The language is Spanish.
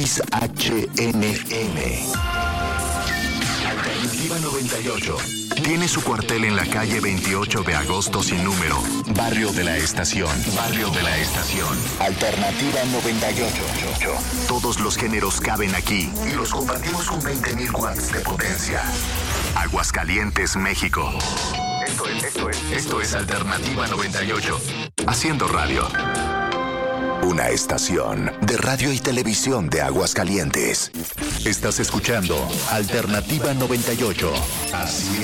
XHNM. Alternativa 98. Tiene su cuartel en la calle 28 de agosto sin número. Barrio de la Estación. Barrio de la Estación. Alternativa 98. Todos los géneros caben aquí y los compartimos con 20.000 watts de potencia. Aguascalientes, México. Esto es Alternativa 98. Haciendo radio. Una estación de radio y televisión de Aguascalientes. Estás escuchando Alternativa 98. Haciendo